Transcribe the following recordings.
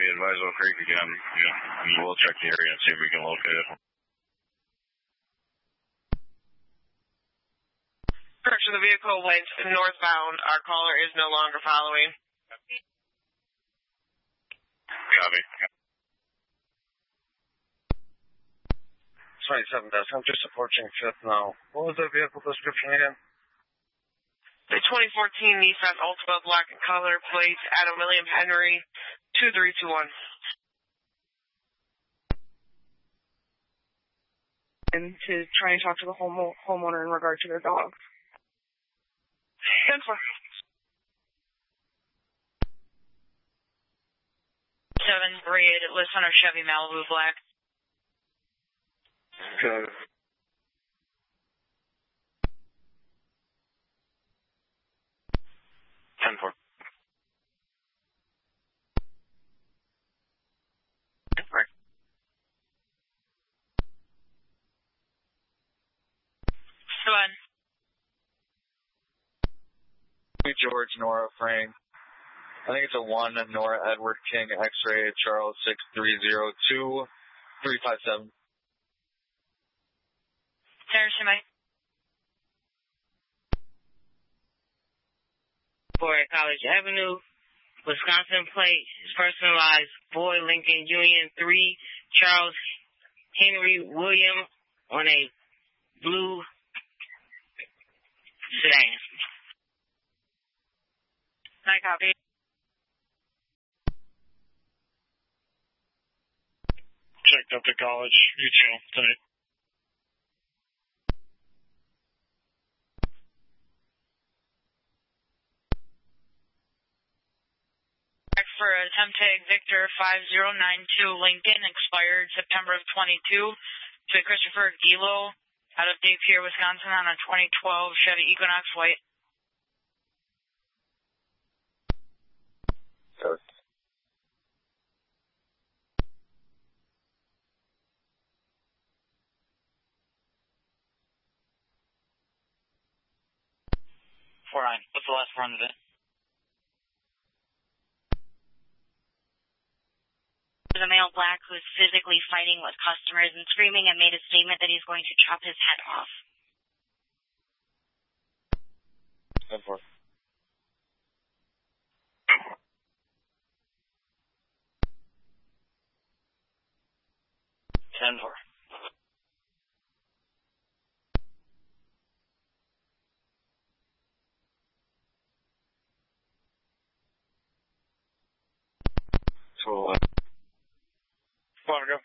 copy. Advisable Creek again. Yeah. And we'll check the area and see if we can locate it. Correction, the vehicle went northbound. Our caller is no longer following. Copy. 27, I'm just approaching 5th now. What was the vehicle description again? The 2014 Nissan Altima black and color, plates Adam William Henry 2321. And to try and talk to the homeowner in regard to their dog. 10-4. 738 lists on our Chevy Malibu black. Okay. 10-4. 10-4. George, Nora, Frank. I think it's a 1, Nora, Edward, King, X-ray, Charles, 6302, 357. Harrison, Mike. For College Avenue, Wisconsin plate is personalized. Boy, Lincoln Union 3, Charles Henry William on a blue sedan. I copy. Checked up to College Mutual tonight. For attempt tag Victor 5092 Lincoln, expired September of 22, to Christopher Gilo, out of Dave Pier, Wisconsin, on a 2012 Chevy Equinox white. Sure. What's the last run of it? The male black who's physically fighting with customers and screaming and made a statement that he's going to chop his head off. 10-4. So, want to go?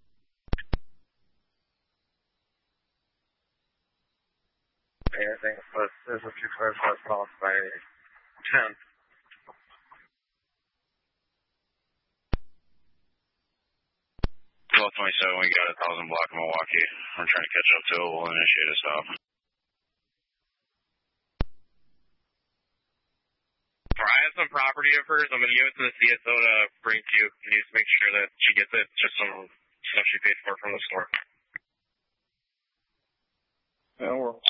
Anything, but there's a few cars left off by 10. Well, 27, we got 1,000 block of Milwaukee. We're trying to catch up to it. We'll initiate a stop. I have some property of hers. I'm going to give it to the CSO to bring to you. Can you just make sure that she gets it? Just some stuff she paid for from the store. Yeah, we're...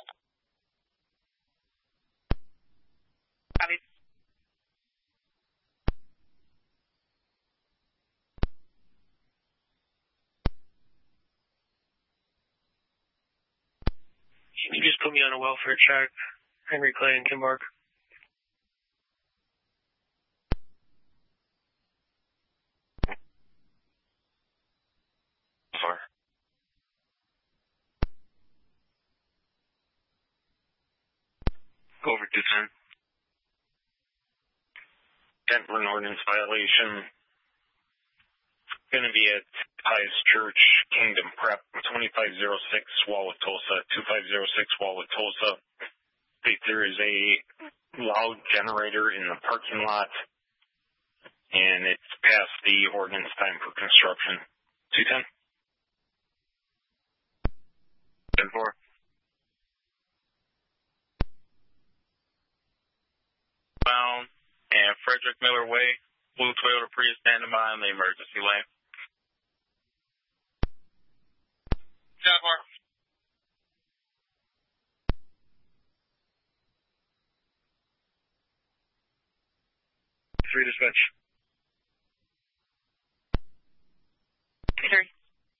Copy. Can you just put me on a welfare check? Henry Clay and Kim Mark. Over 210. Denver ordinance violation. Going to be at Pies Church, Kingdom Prep, 2506 Wauwatosa, 2506 Wauwatosa. There is a loud generator in the parking lot, and it's past the ordinance time for construction. 210. 10-4. Bound and Frederick Miller Way, blue Toyota Prius standing by on the emergency lane. 10-4. 3 dispatch. 3.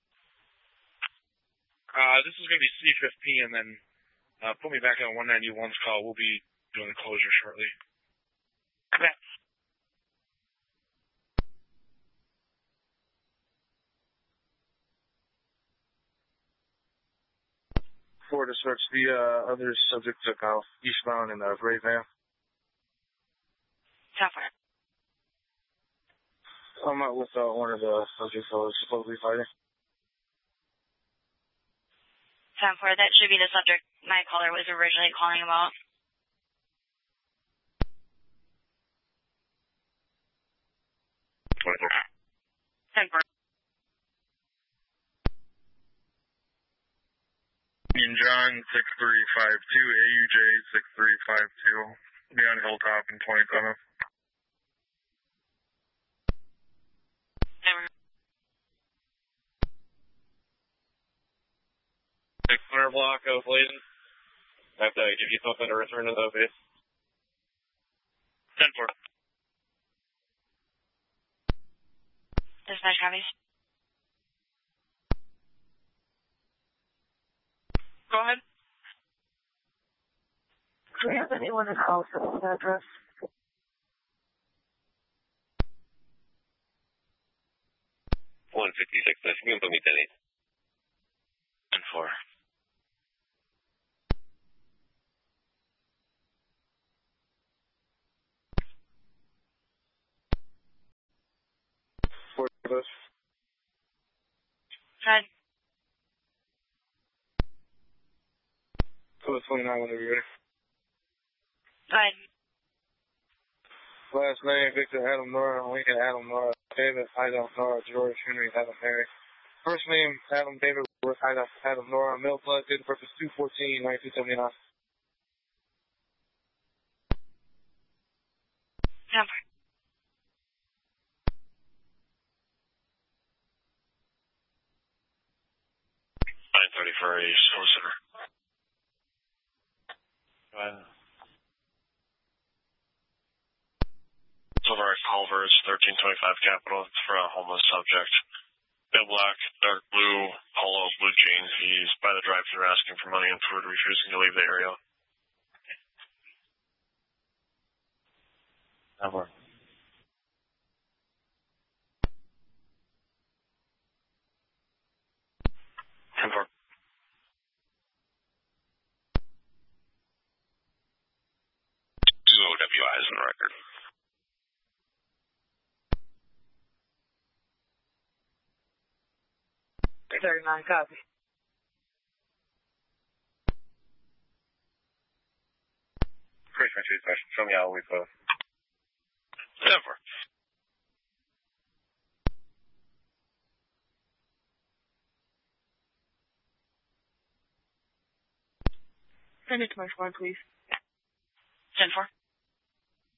This is going to be C15, and then put me back on 191's call. We'll be doing the closure shortly. Okay. Four to search the other subject took off eastbound in the gray van. 10-4. I'm out with one of the subjects I was supposedly fighting. 10-4, that should be the subject my caller was originally calling about. John 6352, AUJ 6352, be on Hilltop in 27. 600 block of Bladen. I have to give you something to return to the base. 10-4. Dispatch copies. Go ahead. Do we have anyone in house at this address? 156, nice. You can put me 10-8. 10-4. Go Good. to 29 whenever you're ready. Good. Last name, Victor Adam Nora, Lincoln Adam Nora, David Adam Nora, George Henry Adam Mary. First name, Adam David Adam Nora, male blood, date of birth is 2/14/1979. 10-4. For a solicitor. Silver Culver's 1325 Capital. It's for a homeless subject. Bill black, dark blue, polo, blue jeans. He's by the drive-thru asking for money and food, refusing to leave the area. Over. 10-4. OWIs on the record. $39, copy. Chris, my two questions. Show me how we go. 10-4. Send it to my phone, please. 10-4.